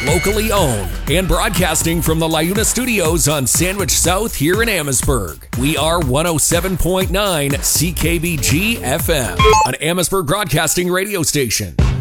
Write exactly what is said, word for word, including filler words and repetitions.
Locally owned and broadcasting from the LiUNA Studios on Sandwich South here in Amherstburg. We are one oh seven point nine C K B G F M, an Amherstburg broadcasting radio station.